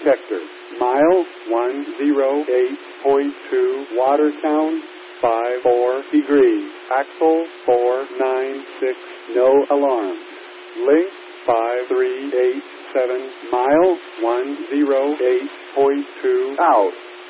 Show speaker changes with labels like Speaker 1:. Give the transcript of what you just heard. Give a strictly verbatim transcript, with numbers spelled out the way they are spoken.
Speaker 1: detector. Mile one oh eight point two, Watertown, five four degrees. Axle four nine six, no alarm. Link five three eight seven, mile one oh eight point two, out.